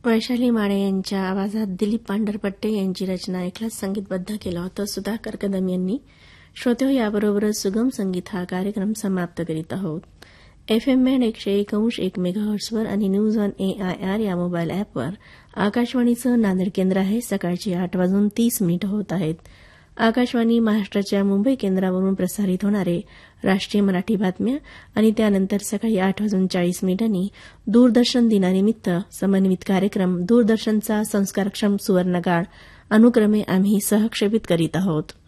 वैशाली माने यांच्या आवाजात दिलीप पांढरपट्टे यांची रचना ऐकल्यास संगीतबद्ध केलं होतं सुधाकर कदम यांनी. श्रोते हो, याबरोबरच सुगम संगीत हा कार्यक्रम समाप्त करीत आहोत. एफएम बँड 101.1 मेगाहर्ट्झवर आणि न्यूज ऑन एआयआर या मोबाईल अॅपवर आकाशवाणीचं नांदेड केंद्र आहे. सकाळची 8:30 होत आहेत. आकाशवाणी महाराष्ट्राच्या मुंबई केंद्रावरून प्रसारित होणारे राष्ट्रीय मराठी बातम्या आणि त्यानंतर सकाळी 8:40 दूरदर्शन दिनानिमित्त समन्वित कार्यक्रम दूरदर्शनचा संस्कारक्षम सुवर्णकाळ अनुक्रमे आम्ही सहक्षेपित करीत आहोत.